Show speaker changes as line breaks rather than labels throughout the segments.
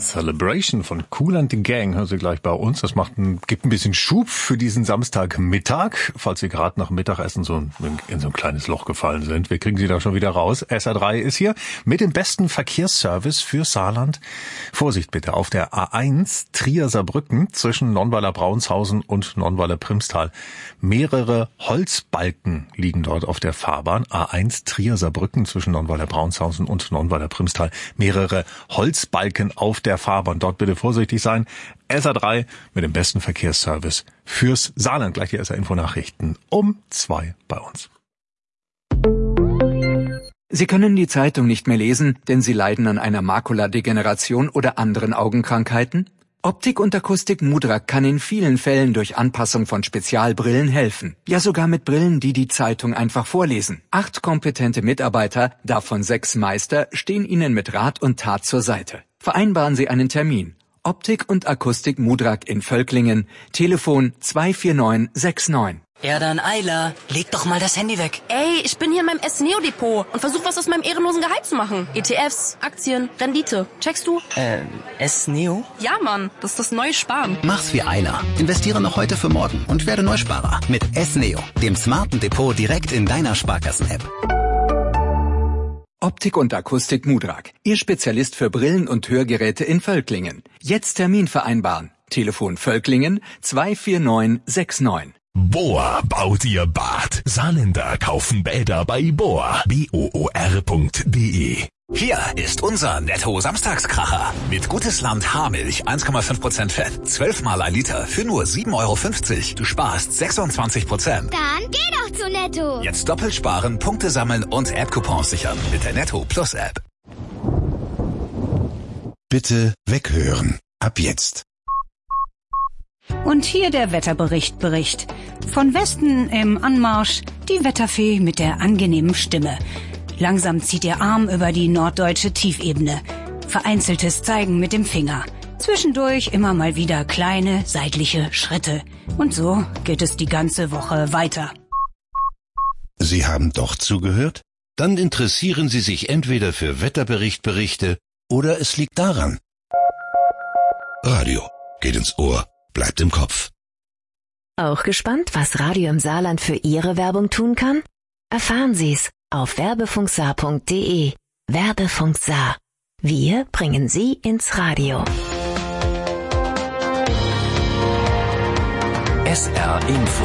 Celebration von Kool and the Gang hören Sie gleich bei uns. Das gibt ein bisschen Schub für diesen Samstagmittag, falls Sie gerade nach Mittagessen in so ein kleines Loch gefallen sind. Wir kriegen Sie da schon wieder raus. SR3 ist hier mit dem besten Verkehrsservice für Saarland. Vorsicht bitte, auf der A1 Trier-Saarbrücken zwischen Nonnweiler-Braunshausen und Nonnweiler-Primstal. Mehrere Holzbalken liegen dort auf der Fahrbahn. A1 Trier-Saarbrücken zwischen Nonnweiler-Braunshausen und Nonnweiler-Primstal. Mehrere Holzbalken auf der Fahrbahn. Dort bitte vorsichtig sein. SR3 mit dem besten Verkehrsservice fürs Saarland. Gleich die SR-Info-Nachrichten um 2 bei uns.
Sie können die Zeitung nicht mehr lesen, denn Sie leiden an einer Makuladegeneration oder anderen Augenkrankheiten? Optik und Akustik Mudrak kann in vielen Fällen durch Anpassung von Spezialbrillen helfen. Ja, sogar mit Brillen, die die Zeitung einfach vorlesen. 8 kompetente Mitarbeiter, davon 6 Meister, stehen Ihnen mit Rat und Tat zur Seite. Vereinbaren Sie einen Termin. Optik und Akustik Mudrak in Völklingen. Telefon 24969.
Ja dann, Ayla, leg doch mal das Handy weg.
Ey, ich bin hier in meinem S-Neo-Depot und versuche was aus meinem ehrenlosen Gehalt zu machen. ETFs, Aktien, Rendite. Checkst du?
S-Neo?
Ja, Mann, das ist das neue Sparen.
Mach's wie Ayla. Investiere noch heute für morgen und werde Neusparer. Mit S-Neo, dem smarten Depot direkt in deiner Sparkassen-App.
Optik und Akustik Mudrak, Ihr Spezialist für Brillen und Hörgeräte in Völklingen. Jetzt Termin vereinbaren. Telefon Völklingen 24969.
Bohr baut ihr Bad. Saarländer kaufen Bäder bei Bohr. BOOR.de.
Hier ist unser Netto-Samstagskracher. Mit Gutes-Land Haarmilch 1,5% Fett, 12 mal 1 Liter für nur 7,50 €. Du sparst 26%.
Dann geh doch zu Netto.
Jetzt doppelt sparen, Punkte sammeln und App-Coupons sichern mit der Netto Plus App.
Bitte weghören. Ab jetzt.
Und hier der Wetterbericht. Von Westen im Anmarsch die Wetterfee mit der angenehmen Stimme. Langsam zieht ihr Arm über die norddeutsche Tiefebene. Vereinzeltes Zeigen mit dem Finger. Zwischendurch immer mal wieder kleine seitliche Schritte. Und so geht es die ganze Woche weiter.
Sie haben doch zugehört? Dann interessieren Sie sich entweder für Wetterberichte oder es liegt daran. Radio geht ins Ohr, bleibt im Kopf.
Auch gespannt, was Radio im Saarland für Ihre Werbung tun kann? Erfahren Sie's auf werbefunksaar.de. Werbefunk Saar. Wir bringen Sie ins Radio.
SR Info.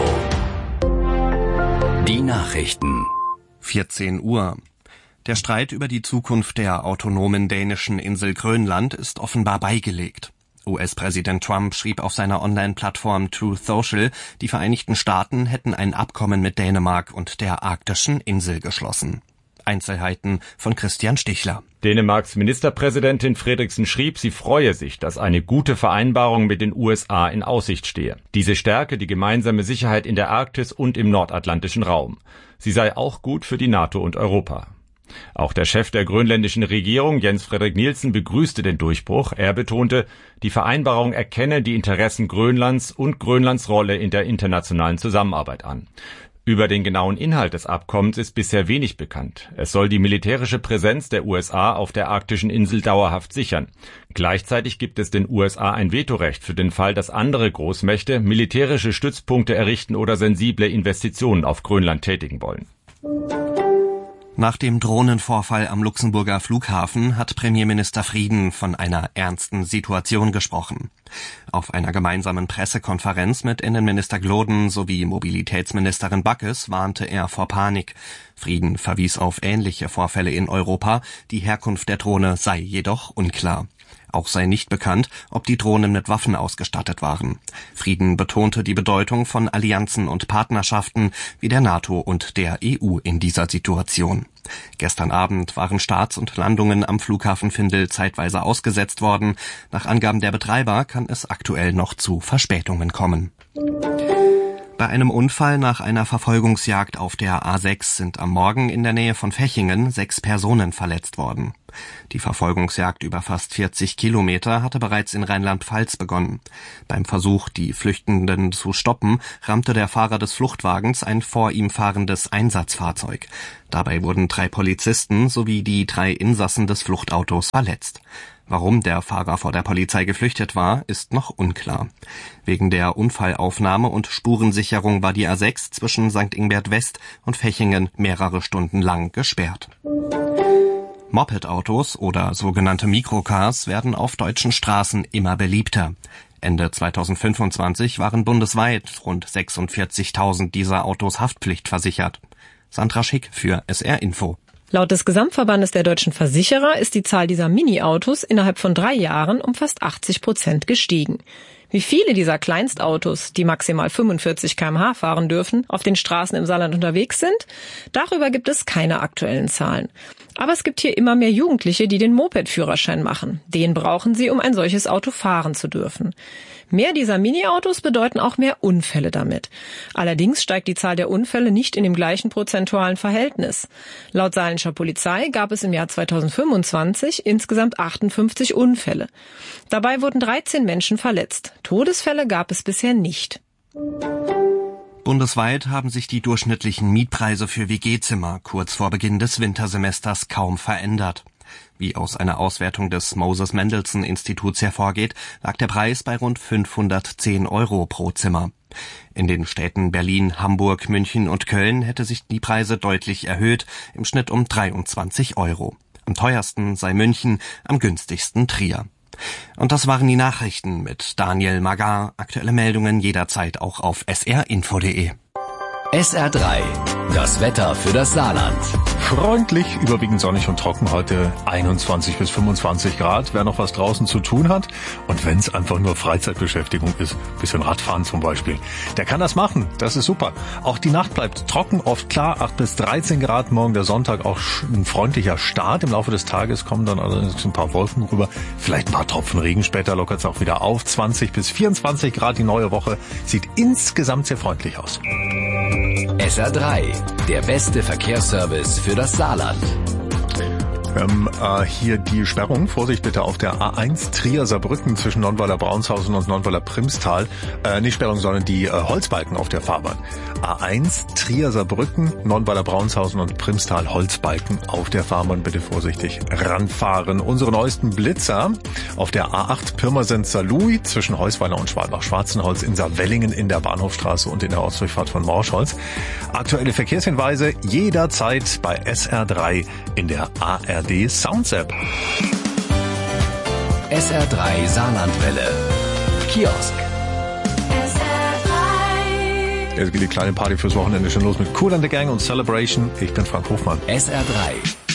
Die Nachrichten.
14 Uhr. Der Streit über die Zukunft der autonomen dänischen Insel Grönland ist offenbar beigelegt. US-Präsident Trump schrieb auf seiner Online-Plattform Truth Social, die Vereinigten Staaten hätten ein Abkommen mit Dänemark und der arktischen Insel geschlossen. Einzelheiten von Christian Stichler.
Dänemarks Ministerpräsidentin Frederiksen schrieb, sie freue sich, dass eine gute Vereinbarung mit den USA in Aussicht stehe. Diese stärke die gemeinsame Sicherheit in der Arktis und im nordatlantischen Raum. Sie sei auch gut für die NATO und Europa. Auch der Chef der grönländischen Regierung, Jens Frederik Nielsen, begrüßte den Durchbruch. Er betonte, die Vereinbarung erkenne die Interessen Grönlands und Grönlands Rolle in der internationalen Zusammenarbeit an. Über den genauen Inhalt des Abkommens ist bisher wenig bekannt. Es soll die militärische Präsenz der USA auf der arktischen Insel dauerhaft sichern. Gleichzeitig gibt es den USA ein Vetorecht für den Fall, dass andere Großmächte militärische Stützpunkte errichten oder sensible Investitionen auf Grönland tätigen wollen.
Nach dem Drohnenvorfall am Luxemburger Flughafen hat Premierminister Frieden von einer ernsten Situation gesprochen. Auf einer gemeinsamen Pressekonferenz mit Innenminister Gloden sowie Mobilitätsministerin Backes warnte er vor Panik. Frieden verwies auf ähnliche Vorfälle in Europa, die Herkunft der Drohne sei jedoch unklar. Auch sei nicht bekannt, ob die Drohnen mit Waffen ausgestattet waren. Frieden betonte die Bedeutung von Allianzen und Partnerschaften wie der NATO und der EU in dieser Situation. Gestern Abend waren Starts und Landungen am Flughafen Findel zeitweise ausgesetzt worden. Nach Angaben der Betreiber kann es aktuell noch zu Verspätungen kommen. Bei einem Unfall nach einer Verfolgungsjagd auf der A6 sind am Morgen in der Nähe von Fechingen 6 Personen verletzt worden. Die Verfolgungsjagd über fast 40 Kilometer hatte bereits in Rheinland-Pfalz begonnen. Beim Versuch, die Flüchtenden zu stoppen, rammte der Fahrer des Fluchtwagens ein vor ihm fahrendes Einsatzfahrzeug. Dabei wurden 3 Polizisten sowie die 3 Insassen des Fluchtautos verletzt. Warum der Fahrer vor der Polizei geflüchtet war, ist noch unklar. Wegen der Unfallaufnahme und Spurensicherung war die A6 zwischen St. Ingbert West und Fechingen mehrere Stunden lang gesperrt. Moped-Autos oder sogenannte Mikrocars werden auf deutschen Straßen immer beliebter. Ende 2025 waren bundesweit rund 46.000 dieser Autos haftpflichtversichert. Sandra Schick für SR Info.
Laut des Gesamtverbandes der deutschen Versicherer ist die Zahl dieser Mini-Autos innerhalb von 3 Jahren um fast 80% gestiegen. Wie viele dieser Kleinstautos, die maximal 45 km/h fahren dürfen, auf den Straßen im Saarland unterwegs sind, darüber gibt es keine aktuellen Zahlen. Aber es gibt hier immer mehr Jugendliche, die den Moped-Führerschein machen. Den brauchen sie, um ein solches Auto fahren zu dürfen. Mehr dieser Mini-Autos bedeuten auch mehr Unfälle damit. Allerdings steigt die Zahl der Unfälle nicht in dem gleichen prozentualen Verhältnis. Laut saarländischer Polizei gab es im Jahr 2025 insgesamt 58 Unfälle. Dabei wurden 13 Menschen verletzt. Todesfälle gab es bisher nicht.
Bundesweit haben sich die durchschnittlichen Mietpreise für WG-Zimmer kurz vor Beginn des Wintersemesters kaum verändert. Wie aus einer Auswertung des Moses-Mendelssohn-Instituts hervorgeht, lag der Preis bei rund 510 € pro Zimmer. In den Städten Berlin, Hamburg, München und Köln hätte sich die Preise deutlich erhöht, im Schnitt um 23 €. Am teuersten sei München, am günstigsten Trier. Und das waren die Nachrichten mit Daniel Magar. Aktuelle Meldungen jederzeit auch auf srinfo.de.
SR3, das Wetter für das Saarland.
Freundlich, überwiegend sonnig und trocken heute 21 bis 25 Grad. Wer noch was draußen zu tun hat und wenn es einfach nur Freizeitbeschäftigung ist, bisschen Radfahren zum Beispiel, der kann das machen. Das ist super. Auch die Nacht bleibt trocken, oft klar, 8 bis 13 Grad. Morgen der Sonntag auch ein freundlicher Start. Im Laufe des Tages kommen dann allerdings ein paar Wolken rüber. Vielleicht ein paar Tropfen Regen. Später lockert es auch wieder auf. 20 bis 24 Grad. Die neue Woche sieht insgesamt sehr freundlich aus.
SR3, der beste Verkehrsservice für das Saarland.
Hier die Sperrung. Vorsicht bitte auf der A1 Trier-Saarbrücken zwischen Nonnweiler-Braunshausen und Nonnweiler-Primstal. Nicht Sperrung, sondern die Holzbalken auf der Fahrbahn. A1 Trier-Saarbrücken, Nonnweiler-Braunshausen und Primstal Holzbalken auf der Fahrbahn. Bitte vorsichtig ranfahren. Unsere neuesten Blitzer auf der A8 Pirmasens-Saarlouis zwischen Heusweiler und Schwalbach-Schwarzenholz in Saarwellingen in der Bahnhofstraße und in der Ortsdurchfahrt von Morschholz. Aktuelle Verkehrshinweise jederzeit bei SR3 in der ARD Sounds App.
SR3 Saarlandwelle. Kiosk.
Jetzt geht die kleine Party fürs Wochenende schon los mit Kool and the Gang und Celebration. Ich bin Frank Hofmann.
SR3.